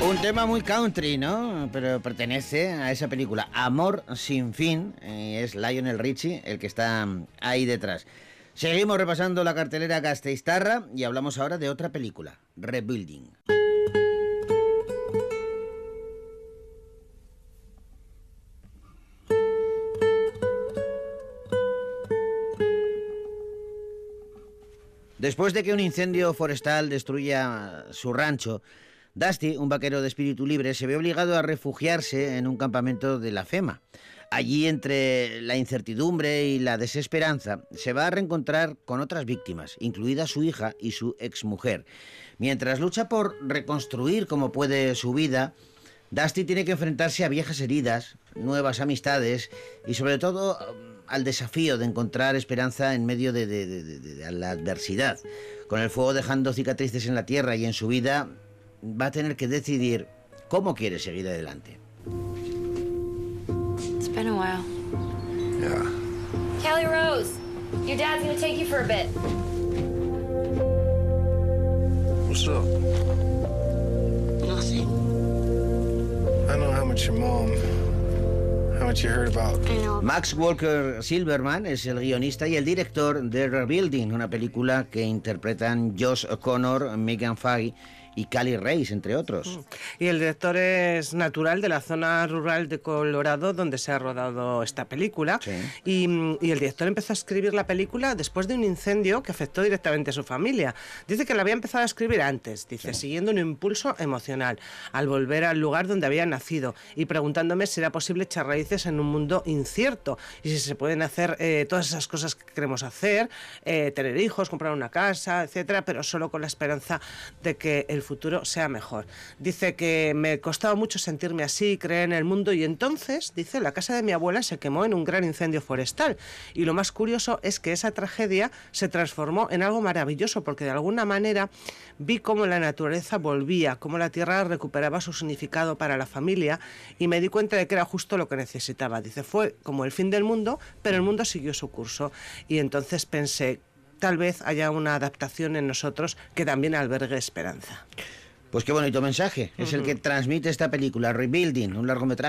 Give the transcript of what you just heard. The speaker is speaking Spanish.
Un tema muy country, ¿no? Pero pertenece a esa película, Amor sin fin. Es Lionel Richie el que está ahí detrás. Seguimos repasando la cartelera gasteiztarra y hablamos ahora de otra película, Rebuilding. Después de que un incendio forestal destruya su rancho, Dusty, un vaquero de espíritu libre, se ve obligado a refugiarse en un campamento de la FEMA. Allí, entre la incertidumbre y la desesperanza, se va a reencontrar con otras víctimas, incluida su hija y su exmujer. Mientras lucha por reconstruir como puede su vida, Dusty tiene que enfrentarse a viejas heridas, nuevas amistades y sobre todo al desafío de encontrar esperanza en medio de la adversidad. Con el fuego dejando cicatrices en la tierra y en su vida, va a tener que decidir cómo quiere seguir adelante. It's been a while. Yeah. Callie Rose, your dad's gonna take you for a bit. What's up? Nothing. I know how much your mom, how much you heard about. I know. Max Walker Silverman es el guionista y el director de Rebuilding, una película que interpretan Josh O'Connor, Megan Faggy y Callie Race, entre otros. Y el director es natural de la zona rural de Colorado donde se ha rodado esta película. Sí. Y el director empezó a escribir la película después de un incendio que afectó directamente a su familia. Dice que la había empezado a escribir antes, dice, siguiendo un impulso emocional, al volver al lugar donde había nacido y preguntándome si era posible echar raíces en un mundo incierto y si se pueden hacer todas esas cosas que queremos hacer, tener hijos, comprar una casa, etcétera, pero solo con la esperanza de que el futuro sea mejor. Dice que me costaba mucho sentirme así, creer en el mundo, y entonces, dice, la casa de mi abuela se quemó en un gran incendio forestal, y lo más curioso es que esa tragedia se transformó en algo maravilloso, porque de alguna manera vi cómo la naturaleza volvía, cómo la tierra recuperaba su significado para la familia, y me di cuenta de que era justo lo que necesitaba. Dice, fue como el fin del mundo, pero el mundo siguió su curso, y entonces pensé, tal vez haya una adaptación en nosotros que también albergue esperanza. Pues qué bonito mensaje. Es el que transmite esta película, Rebuilding, un largometraje